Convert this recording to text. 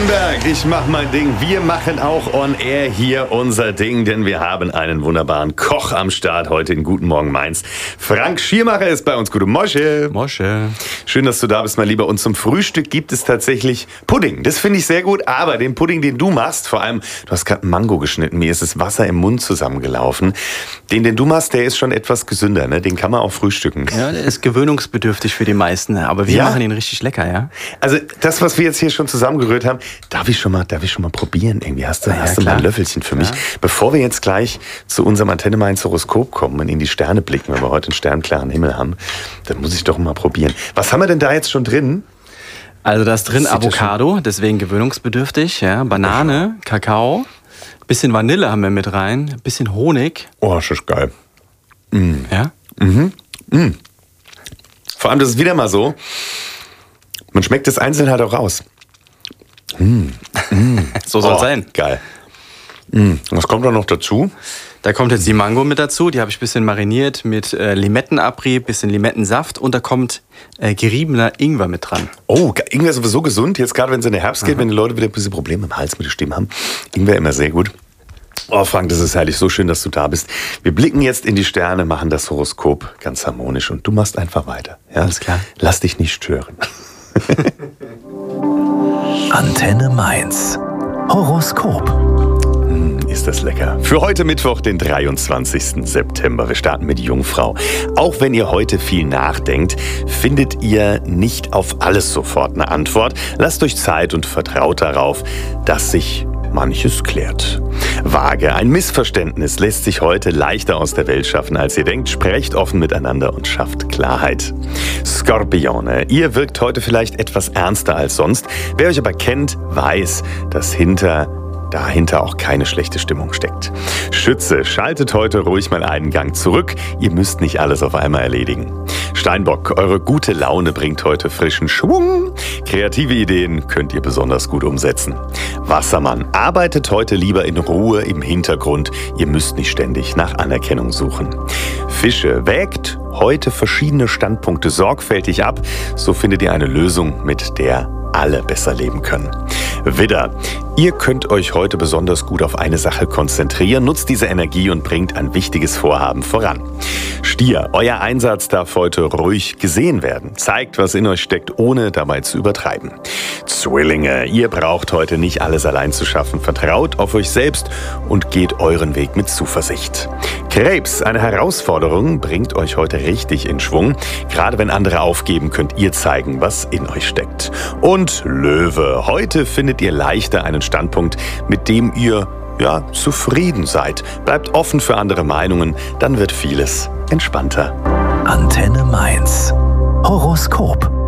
Freudenberg, ich mach mein Ding. Wir machen auch on air hier unser Ding, denn wir haben einen wunderbaren Koch am Start heute in Guten Morgen Mainz. Frank Schirmacher ist bei uns. Gute Mosche. Mosche. Schön, dass du da bist, mein Lieber. Und zum Frühstück gibt es tatsächlich Pudding. Das finde ich sehr gut, aber den Pudding, den du machst, vor allem, du hast gerade Mango geschnitten, mir ist das Wasser im Mund zusammengelaufen. Den du machst, der ist schon etwas gesünder, ne? Den kann man auch frühstücken. Ja, der ist gewöhnungsbedürftig für die meisten, aber wir machen ihn richtig lecker, ja? Also das, was wir jetzt hier schon zusammengerührt haben, darf ich schon mal probieren irgendwie? Hast du mal ein Löffelchen für mich? Ja. Bevor wir jetzt gleich zu unserem Antenne Mainz Horoskop kommen und in die Sterne blicken, weil wir heute einen sternklaren Himmel haben, dann muss ich doch mal probieren. Was haben wir denn da jetzt schon drin? Also da ist drin Avocado, deswegen gewöhnungsbedürftig, ja, Banane, Kakao, bisschen Vanille haben wir mit rein, bisschen Honig. Oh, das ist geil. Mm. Ja? Mhm. Mm. Vor allem, das ist wieder mal so, man schmeckt das einzeln halt auch raus. Mm. Mm. So soll es sein. Geil. Mm. Was kommt da noch dazu? Da kommt jetzt die Mango mit dazu, die habe ich ein bisschen mariniert mit Limettenabrieb, bisschen Limettensaft und da kommt geriebener Ingwer mit dran. Oh, Ingwer ist sowieso gesund, jetzt gerade wenn es in den Herbst geht, wenn die Leute wieder ein bisschen Probleme im Hals mit der Stimme haben. Ingwer immer sehr gut. Oh Frank, das ist herrlich, so schön, dass du da bist. Wir blicken jetzt in die Sterne, machen das Horoskop ganz harmonisch und du machst einfach weiter. Ja? Alles klar. Lass dich nicht stören. Antenne Mainz. Horoskop. Ist das lecker. Für heute Mittwoch, den 23. September. Wir starten mit Jungfrau. Auch wenn ihr heute viel nachdenkt, findet ihr nicht auf alles sofort eine Antwort. Lasst euch Zeit und vertraut darauf, dass sich manches klärt. Waage, ein Missverständnis lässt sich heute leichter aus der Welt schaffen, als ihr denkt. Sprecht offen miteinander und schafft Klarheit. Skorpione, ihr wirkt heute vielleicht etwas ernster als sonst. Wer euch aber kennt, weiß, dass dahinter auch keine schlechte Stimmung steckt. Schütze, schaltet heute ruhig mal einen Gang zurück. Ihr müsst nicht alles auf einmal erledigen. Steinbock, eure gute Laune bringt heute frischen Schwung. Kreative Ideen könnt ihr besonders gut umsetzen. Wassermann, arbeitet heute lieber in Ruhe im Hintergrund. Ihr müsst nicht ständig nach Anerkennung suchen. Fische, wägt heute verschiedene Standpunkte sorgfältig ab. So findet ihr eine Lösung, mit der alle besser leben können. Widder, ihr könnt euch heute besonders gut auf eine Sache konzentrieren, nutzt diese Energie und bringt ein wichtiges Vorhaben voran. Stier, euer Einsatz darf heute ruhig gesehen werden. Zeigt, was in euch steckt, ohne dabei zu übertreiben. Zwillinge, ihr braucht heute nicht alles allein zu schaffen. Vertraut auf euch selbst und geht euren Weg mit Zuversicht. Krebs, eine Herausforderung bringt euch heute richtig in Schwung. Gerade wenn andere aufgeben, könnt ihr zeigen, was in euch steckt. Und Löwe, heute findet ihr leichter einen Standpunkt, mit dem ihr zufrieden seid. Bleibt offen für andere Meinungen, dann wird vieles entspannter. Antenne Mainz. Horoskop.